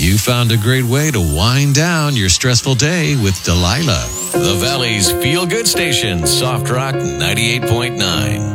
You found a great way to wind down your stressful day with Delilah. The Valley's Feel Good Station, Soft Rock 98.9.